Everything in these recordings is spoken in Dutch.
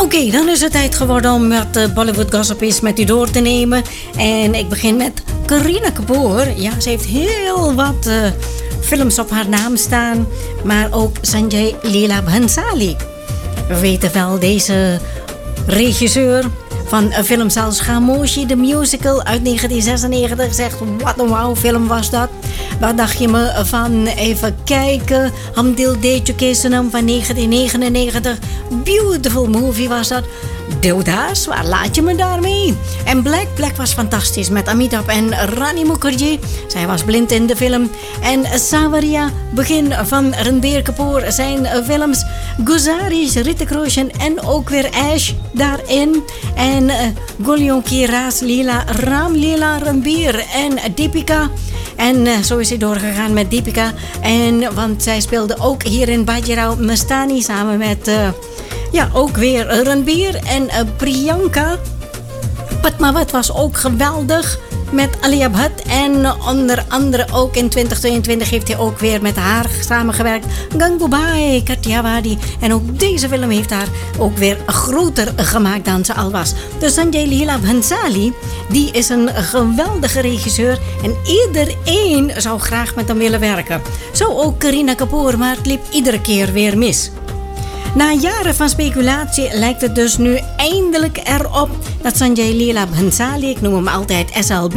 Oké, dan is het tijd geworden om met Bollywood Gossip eens met u door te nemen. En ik begin met Kareena Kapoor. Ja, ze heeft heel wat films op haar naam staan. Maar ook Sanjay Leela Bhansali. We weten wel, deze regisseur van films als Khamoshi, de musical uit 1996. Zegt, wat een wauw film was dat. Wat dacht je me van, even kijken, Hum Dil De Chuke Sanam van 1999. Beautiful movie was dat. Deodaas, waar laat je me daarmee? En Black was fantastisch met Amitabh en Rani Mukherjee. Zij was blind in de film. En Sawaria, begin van Ranbir Kapoor, zijn films. Guzaris, Hrithik Roshan en ook weer Ash daarin. En Gulyon Ki Raas Leela, Ram Leela Ranbir en Deepika. En zo is hij doorgegaan met Deepika. En, want zij speelde ook hier in Bajirao Mastani samen met... ook weer Ranbir en Priyanka. Padmavat was ook geweldig met Alia Bhatt. En onder andere ook in 2022 heeft hij ook weer met haar samengewerkt. Gangubai Kathiawadi. En ook deze film heeft haar ook weer groter gemaakt dan ze al was. Dus Sanjay Leela Bhansali, die is een geweldige regisseur. En iedereen zou graag met hem willen werken. Zo ook Kareena Kapoor, maar het liep iedere keer weer mis. Na jaren van speculatie lijkt het dus nu eindelijk erop dat Sanjay Leela Bhansali, ik noem hem altijd SLB,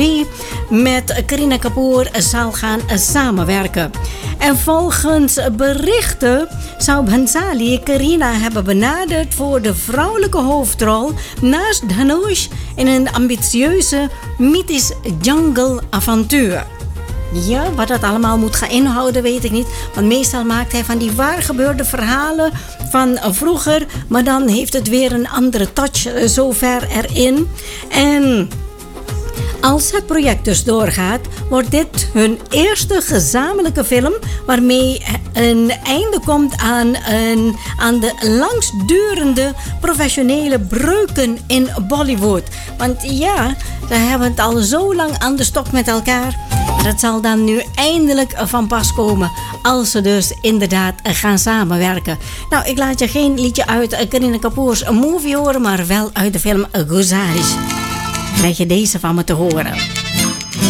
met Kareena Kapoor zal gaan samenwerken. En volgens berichten zou Bhansali Kareena hebben benaderd voor de vrouwelijke hoofdrol naast Dhanush in een ambitieuze mythisch jungle avontuur. Ja, wat dat allemaal moet gaan inhouden, weet ik niet. Want meestal maakt hij van die waargebeurde verhalen van vroeger. Maar dan heeft het weer een andere touch zover erin. En als het project dus doorgaat, wordt dit hun eerste gezamenlijke film waarmee een einde komt aan de langstdurende professionele breuken in Bollywood. Want ja, ze hebben het al zo lang aan de stok met elkaar. Maar het zal dan nu eindelijk van pas komen als ze dus inderdaad gaan samenwerken. Nou, ik laat je geen liedje uit Kareena Kapoor's movie horen, maar wel uit de film Guzaris. Krijg je deze van me te horen.